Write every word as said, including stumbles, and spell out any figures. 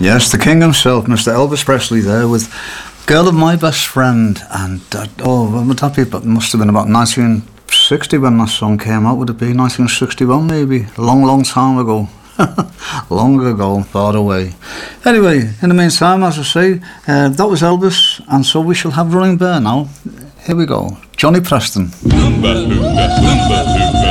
Yes, the king himself, Mister Elvis Presley, there with Girl of My Best Friend. And, uh, oh, when would that be? But it must have been about nineteen sixty when that song came out. Would it be nineteen sixty-one, maybe? A long, long time ago. Long ago, far away. Anyway, in the meantime, as I say, uh, that was Elvis, and so we shall have Running Bear now. Here we go. Johnny Preston. Lumba, lumba, lumba, lumba.